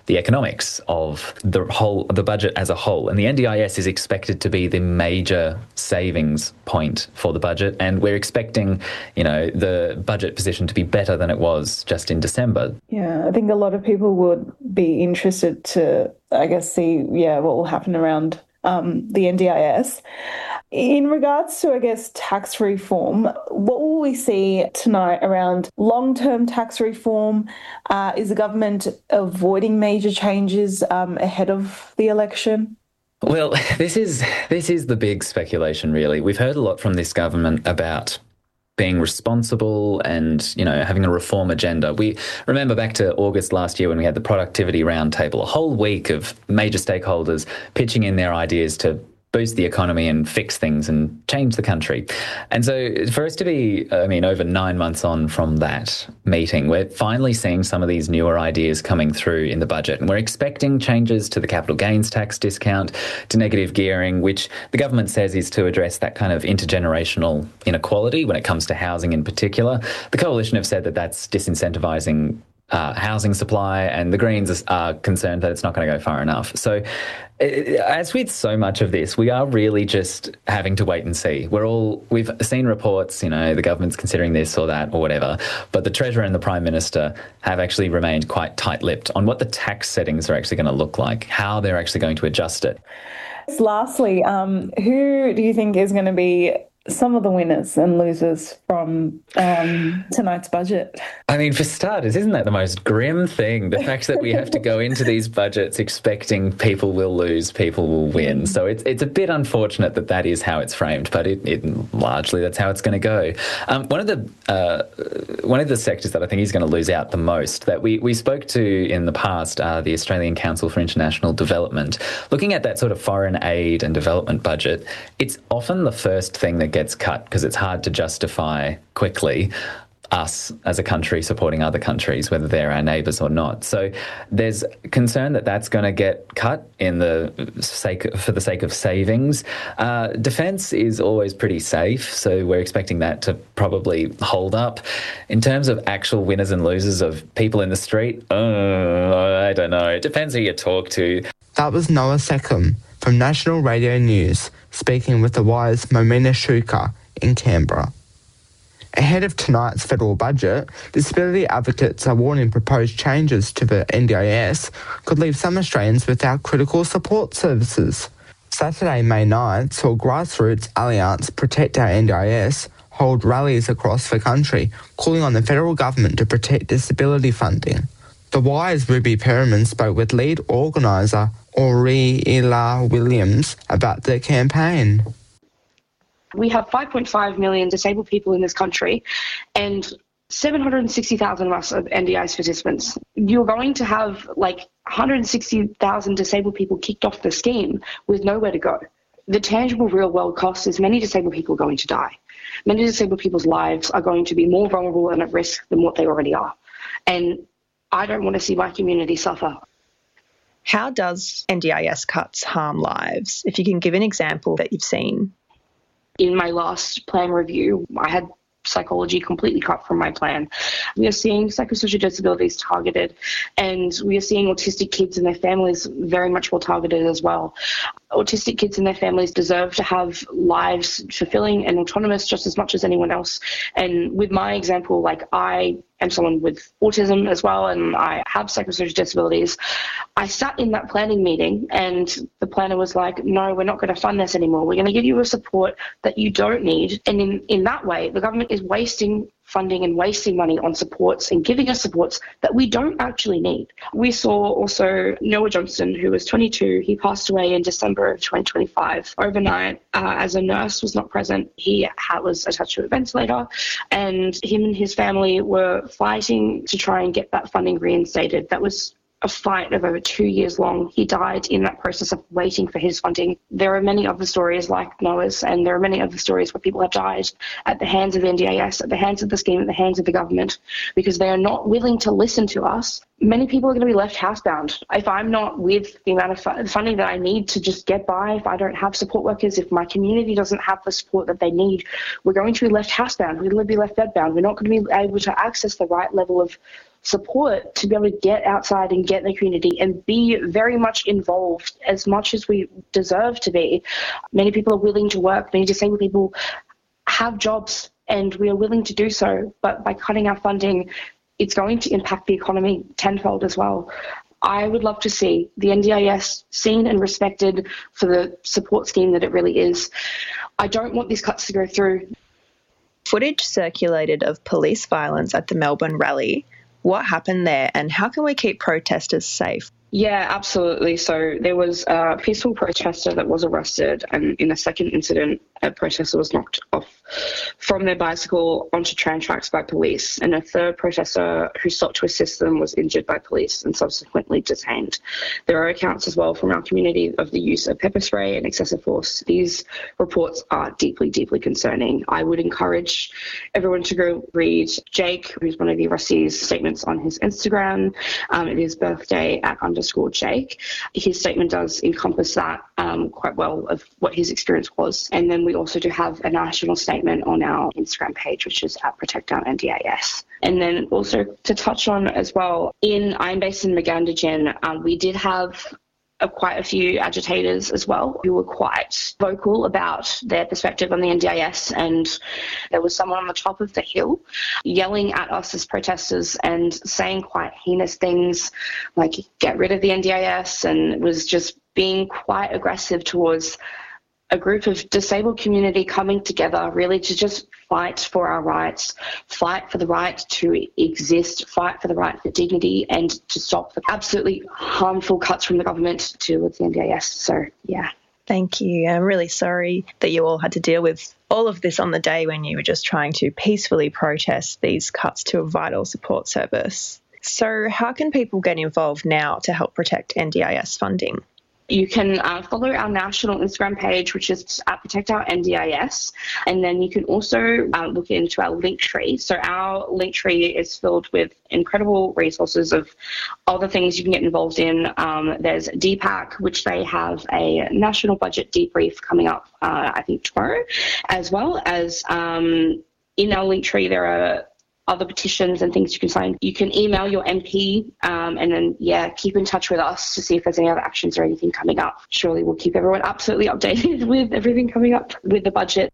the economics of the budget as a whole. And the NDIS is expected to be the major savings point for the budget, and we're expecting, the budget position to be better than it was just in December. Yeah, I think a lot of people would be interested to, see, what will happen around the NDIS. In regards to, tax reform, what will we see tonight around long-term tax reform? Is the government avoiding major changes ahead of the election? Well, this is the big speculation, really. We've heard a lot from this government about being responsible and, having a reform agenda. We remember back to August last year when we had the productivity roundtable, a whole week of major stakeholders pitching in their ideas to boost the economy and fix things and change the country. And so for us to be, over 9 months on from that meeting, we're finally seeing some of these newer ideas coming through in the budget. And we're expecting changes to the capital gains tax discount, to negative gearing, which the government says is to address that kind of intergenerational inequality when it comes to housing in particular. The Coalition have said that that's disincentivising housing supply, and the Greens are concerned that it's not going to go far enough. So as with so much of this, we are really just having to wait and see. We've seen reports, the government's considering this or that or whatever, but the Treasurer and the Prime Minister have actually remained quite tight-lipped on what the tax settings are actually going to look like, how they're actually going to adjust it. Lastly, who do you think is going to be some of the winners and losers from tonight's budget? For starters, isn't that the most grim thing? The fact that we have to go into these budgets expecting people will lose, people will win. So it's a bit unfortunate that is how it's framed, but it largely that's how it's going to go. One of the sectors that I think is going to lose out the most that we spoke to in the past, the Australian Council for International Development, looking at that sort of foreign aid and development budget, it's often the first thing that gets cut because it's hard to justify quickly us as a country supporting other countries, whether they're our neighbours or not. So there's concern that that's going to get cut for the sake of savings. Defence is always pretty safe, so we're expecting that to probably hold up. In terms of actual winners and losers of people in the street, I don't know. It depends who you talk to. That was Noah Seckham from National Radio News, speaking with the Wire's Momina Shuka in Canberra. Ahead of tonight's federal budget, disability advocates are warning proposed changes to the NDIS could leave some Australians without critical support services. Saturday, May 9th, saw Grassroots Alliance Protect Our NDIS hold rallies across the country, calling on the federal government to protect disability funding. The Wire's Ruby Perriman spoke with lead organiser Aurelia Williams about their campaign. We have 5.5 million disabled people in this country and 760,000 of us are NDIS participants. You're going to have 160,000 disabled people kicked off the scheme with nowhere to go. The tangible real world cost is many disabled people are going to die. Many disabled people's lives are going to be more vulnerable and at risk than what they already are. And I don't want to see my community suffer. How does NDIS cuts harm lives? If you can give an example that you've seen. In my last plan review, I had psychology completely cut from my plan. We are seeing psychosocial disabilities targeted, and we are seeing autistic kids and their families very much more targeted as well. Autistic kids and their families deserve to have lives fulfilling and autonomous just as much as anyone else. And with my example, I am someone with autism as well, and I have psychosocial disabilities. I sat in that planning meeting and the planner was like, no, we're not going to fund this anymore. We're going to give you a support that you don't need. And in that way, the government is wasting funding and wasting money on supports and giving us supports that we don't actually need. We saw also Noah Johnston, who was 22. He passed away in December of 2025. Overnight, as a nurse was not present. He was attached to a ventilator, and him and his family were fighting to try and get that funding reinstated. That was a fight of over 2 years long. He died in that process of waiting for his funding. There are many other stories like Noah's, and there are many other stories where people have died at the hands of NDIS, at the hands of the scheme, at the hands of the government, because they are not willing to listen to us. Many people are going to be left housebound. If I'm not with the amount of funding that I need to just get by, if I don't have support workers, if my community doesn't have the support that they need, we're going to be left housebound. We're going to be left bedbound. We're not going to be able to access the right level of support to be able to get outside and get in the community and be very much involved as much as we deserve to be. Many people are willing to work. Many disabled people have jobs and we are willing to do so. But by cutting our funding, it's going to impact the economy tenfold as well. I would love to see the NDIS seen and respected for the support scheme that it really is. I don't want these cuts to go through. Footage circulated of police violence at the Melbourne rally. What happened there and how can we keep protesters safe? Yeah, absolutely. So there was a peaceful protester that was arrested, and in a second incident, a protester was knocked off from their bicycle onto train tracks by police, and a third protester who stopped to assist them was injured by police and subsequently detained. There are accounts as well from our community of the use of pepper spray and excessive force. These reports are deeply, deeply concerning. I would encourage everyone to go read Jake, who's one of the arrestees' statements on his Instagram. It is birthday at _Jake. His statement does encompass that quite well of what his experience was. And then we also do have a national statement on our Instagram page, which is at Protect Our NDIS. And then also to touch on as well, I'm based in Magandajin, we did have quite a few agitators as well who were quite vocal about their perspective on the NDIS, and there was someone on the top of the hill yelling at us as protesters and saying quite heinous things like get rid of the NDIS, and was just being quite aggressive towards a group of disabled community coming together really to just fight for our rights, fight for the right to exist, fight for the right for dignity, and to stop the absolutely harmful cuts from the government towards the NDIS. So, yeah. Thank you. I'm really sorry that you all had to deal with all of this on the day when you were just trying to peacefully protest these cuts to a vital support service. So how can people get involved now to help protect NDIS funding? You can follow our national Instagram page, which is at Protect Our NDIS, and then you can also look into our Linktree. So our Linktree is filled with incredible resources of all the things you can get involved in. There's DPAC, which they have a national budget debrief coming up, I think tomorrow, as well as in our Linktree there are other petitions and things you can sign. You can email your MP and then, keep in touch with us to see if there's any other actions or anything coming up. Surely we'll keep everyone absolutely updated with everything coming up with the budget.